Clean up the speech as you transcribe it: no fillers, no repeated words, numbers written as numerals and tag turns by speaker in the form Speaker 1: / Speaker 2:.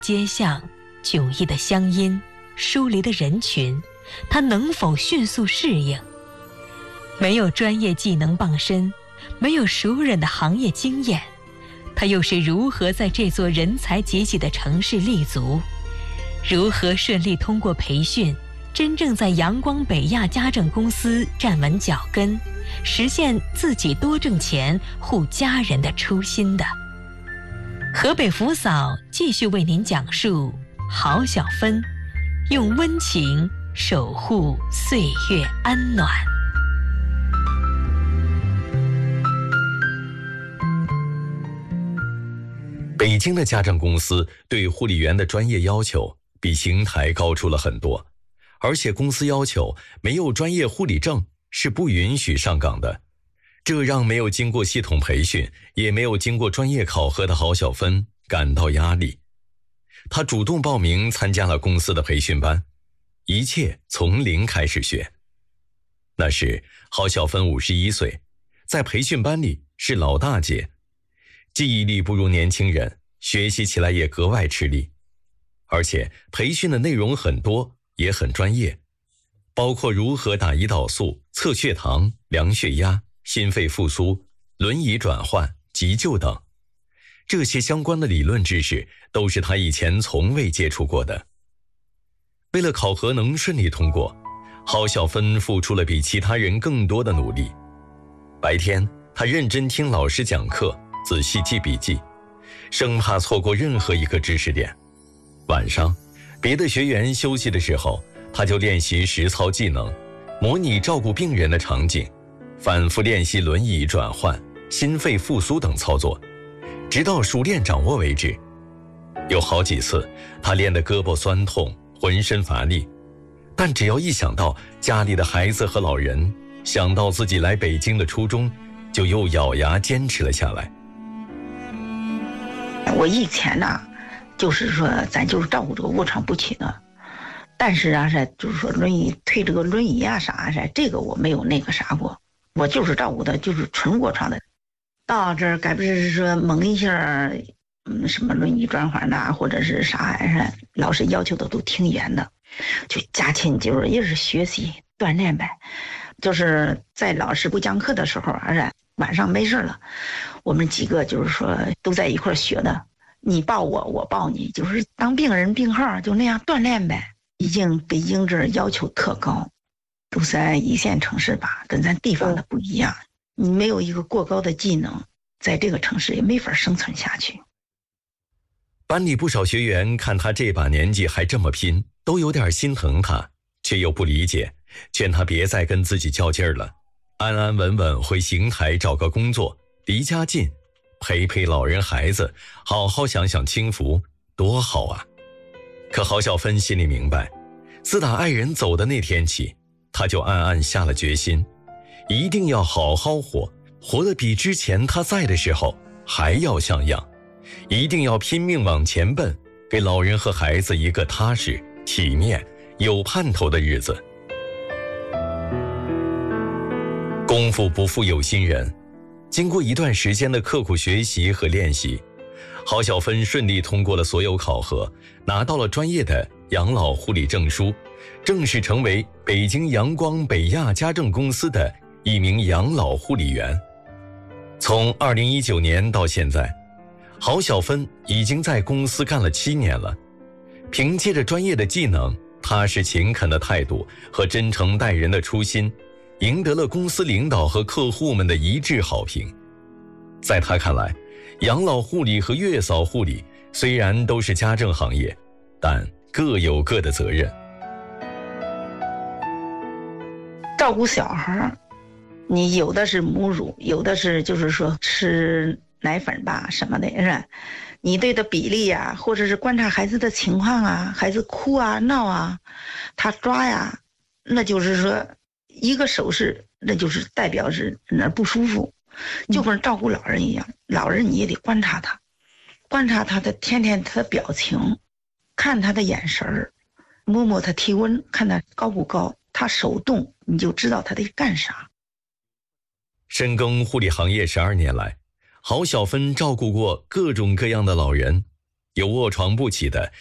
Speaker 1: 街巷迥异的乡音，疏离的人群，他能否迅速适应？没有专业技能傍身，没有熟稔的行业经验，他又是如何在这座人才济济的城市立足？如何顺利通过培训，真正在阳光北亚家政公司站稳脚跟，实现自己多挣钱护家人的初心的？河北福嫂继续为您讲述郝小芬用温情守护岁月安暖。
Speaker 2: 北京的家政公司对护理员的专业要求比邢台高出了很多，而且公司要求没有专业护理证是不允许上岗的，这让没有经过系统培训也没有经过专业考核的郝小芬感到压力。她主动报名参加了公司的培训班，一切从零开始学。那时郝小芬51岁，在培训班里是老大姐，记忆力不如年轻人，学习起来也格外吃力。而且培训的内容很多，也很专业，包括如何打胰岛素、测血糖、量血压、心肺复苏、轮椅转换、急救等。这些相关的理论知识都是他以前从未接触过的。为了考核能顺利通过，郝小芬付出了比其他人更多的努力。白天他认真听老师讲课，仔细记笔记，生怕错过任何一个知识点。晚上别的学员休息的时候，他就练习实操技能，模拟照顾病人的场景，反复练习轮椅转换、心肺复苏等操作，直到熟练掌握为止。有好几次他练得胳膊酸痛，浑身乏力，但只要一想到家里的孩子和老人，想到自己来北京的初衷，就又咬牙坚持了下来。
Speaker 3: 我以前呢，就是说咱就是照顾这个卧床不起的，但是啊，就是说轮椅推这个轮椅啊啥这个我没有那个啥过，我就是照顾的就是纯卧床的。到这儿该不是说猛一下，什么轮椅转换呐，或者是啥老师要求的都挺严的，就加勤就是也是学习锻炼呗。就是在老师不讲课的时候晚上没事了，我们几个就是说都在一块学的，你抱我，我抱你，就是当病人病号就那样锻炼呗。毕竟北京这要求特高，都在一线城市吧，跟咱地方的不一样。你没有一个过高的技能，在这个城市也没法生存下去。
Speaker 2: 班里不少学员看他这把年纪还这么拼，都有点心疼他，却又不理解，劝他别再跟自己较劲儿了，安安稳稳回邢台找个工作，离家近，陪陪老人孩子，好好享享清福，多好啊！可郝小芬心里明白，自打爱人走的那天起，他就暗暗下了决心，一定要好好活，活得比之前他在的时候还要像样，一定要拼命往前奔，给老人和孩子一个踏实、体面、有盼头的日子。功夫不负有心人，经过一段时间的刻苦学习和练习，郝小芬顺利通过了所有考核，拿到了专业的养老护理证书，正式成为北京阳光北亚家政公司的一名养老护理员。从2019年到现在，郝小芬已经在公司干了7年了。凭借着专业的技能、踏实勤恳的态度和真诚待人的初心，赢得了公司领导和客户们的一致好评。在他看来，养老护理和月嫂护理虽然都是家政行业，但各有各的责任。
Speaker 3: 照顾小孩，你有的是母乳，有的是就是说吃奶粉吧什么的，你对的比例呀，或者是观察孩子的情况啊，孩子哭啊闹啊，他抓呀，那就是说一个手势，那就是代表是哪儿不舒服，就跟照顾老人一样，老人你也得观察他，观察他的天天他的表情，看他的眼神儿，摸摸他体温，看他高不高，他手动你就知道他得干啥。
Speaker 2: 深耕护理行业12年来，郝小芬照顾过各种各样的老人， 有卧床不起的